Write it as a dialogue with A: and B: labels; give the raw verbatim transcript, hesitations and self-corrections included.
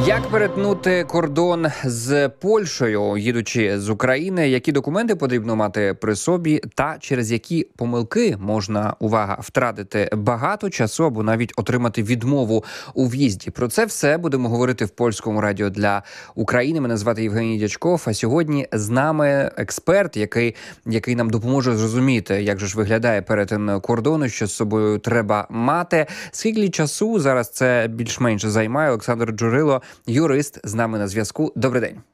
A: Як перетнути кордон з Польщею, їдучи з України, які документи потрібно мати при собі та через які помилки можна, увага, втратити багато часу або навіть отримати відмову у в'їзді. Про це все будемо говорити в Польському радіо для України. Мене звати Євгеній Дячков, а сьогодні з нами експерт, який, який нам допоможе зрозуміти, як же ж виглядає перетин кордону, що з собою треба мати. Скільки часу зараз це більш-менш займає? Олександр Джурило, юрист, з нами на зв'язку. Добрий день.